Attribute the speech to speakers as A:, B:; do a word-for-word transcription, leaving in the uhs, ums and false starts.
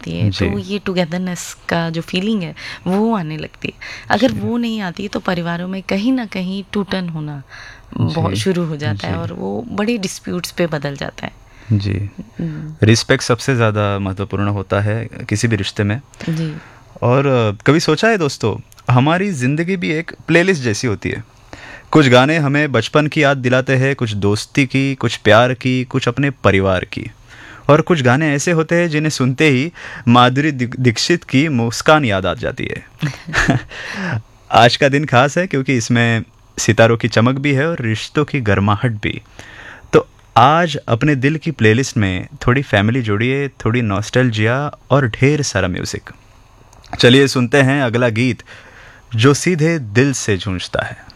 A: जाती है तो ये टुगेदरनेस का जो फीलिंग है वो आने लगती है। अगर वो नहीं आती तो परिवारों में कहीं ना कहीं टूटन होना बहुत शुरू हो जाता है और वो बड़े डिस्प्यूट्स पे बदल जाता है।
B: जी, रिस्पेक्ट सबसे ज़्यादा महत्वपूर्ण होता है किसी भी रिश्ते में।
A: जी।
B: और कभी सोचा है दोस्तों, हमारी ज़िंदगी भी एक प्लेलिस्ट जैसी होती है। कुछ गाने हमें बचपन की याद दिलाते हैं, कुछ दोस्ती की, कुछ प्यार की, कुछ अपने परिवार की, और कुछ गाने ऐसे होते हैं जिन्हें सुनते ही माधुरी दीक्षित की मुस्कान याद आ जाती है। आज का दिन खास है क्योंकि इसमें सितारों की चमक भी है और रिश्तों की गर्माहट भी। तो आज अपने दिल की प्लेलिस्ट में थोड़ी फैमिली जोड़िए, थोड़ी नॉस्टैल्जिया और ढेर सारा म्यूजिक। चलिए सुनते हैं अगला गीत जो सीधे दिल से गूंजता है।